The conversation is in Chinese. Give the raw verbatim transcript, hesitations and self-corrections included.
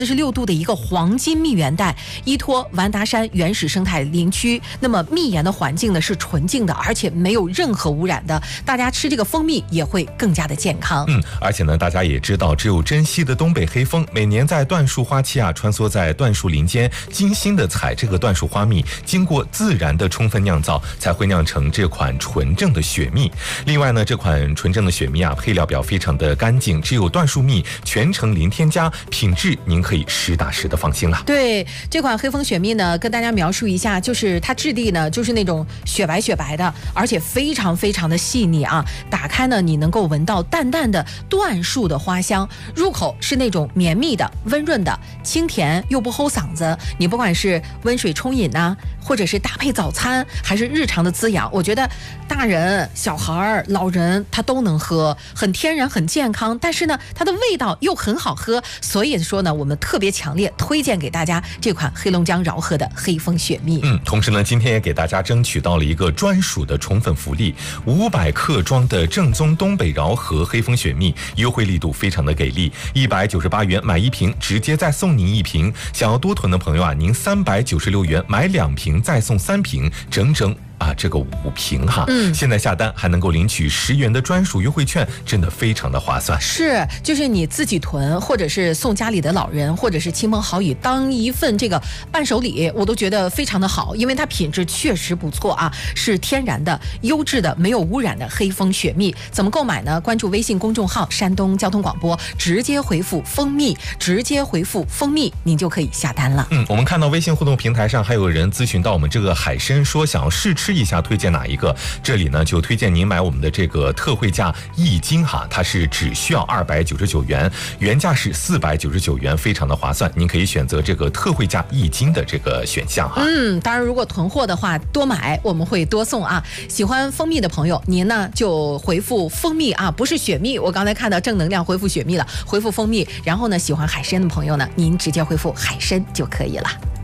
四十六度的一个黄金蜜源带，依托完达山原始生态林区，那么蜜源的环境呢是纯净的，而且没有任何污染的，大家吃这个蜂蜜也会更加的健康。 嗯，而且呢，大家也知道，只有珍稀的东北黑蜂，每年在椴树花期啊，穿梭在椴树林间，精心的采这个椴树花蜜，经过自然的充分酿造，才会酿成这款纯正的雪蜜。另外呢，这款纯正的雪蜜啊，配料表非常的干净，只有椴树蜜，全程零添加，品质您可以实打实的放心了。 对，这款黑蜂雪蜜呢，跟大家描述一下，就是它质地呢，就是那种雪白雪白的，而且非常非常的细腻啊。打开呢，你能够闻到淡淡的椴树的花香，入口是那种绵密的、温润的、清甜又不齁嗓子。你不管是温水冲饮呐、啊，或者是搭配早餐，还是日常的滋养，我觉得大人、小孩、老人他都能喝，很天然、很健康，但是呢，它的味道又很好喝，所以说呢，我们特别强烈推荐给大家这款黑龙江饶河的黑蜂雪蜜。 嗯，同时呢，今天也给大家争取到了一个专属的宠粉福利，五百克装的正宗东北饶河黑蜂雪蜜，优惠力度非常的给力，一百九十八元买一瓶，直接再送您一瓶。想要多囤的朋友啊，您三百九十六元买两瓶，再送三瓶，整整啊，这个五瓶哈，嗯，现在下单还能够领取十元的专属优惠券，真的非常的划算。 是，就是你自己囤，或者是送家里的老人，或者是亲朋好友当一份这个伴手礼，我都觉得非常的好，因为它品质确实不错啊，是天然的、优质的、没有污染的黑蜂雪蜜。怎么购买呢？关注微信公众号山东交通广播，直接回复蜂蜜，直接回复蜂蜜，您就可以下单了。 嗯，我们看到微信互动平台上还有人咨询到我们这个海参，说想要试吃一下，推荐哪一个？这里呢就推荐您买我们的这个特惠价一斤哈，它是只需要二百九十九元，原价是四百九十九元，非常的划算。您可以选择这个特惠价一斤的这个选项哈。 嗯，当然如果囤货的话，多买我们会多送啊。喜欢蜂蜜的朋友，您呢就回复蜂蜜啊，不是雪蜜。我刚才看到正能量回复雪蜜了，回复蜂蜜。然后呢，喜欢海参的朋友呢，您直接回复海参就可以了。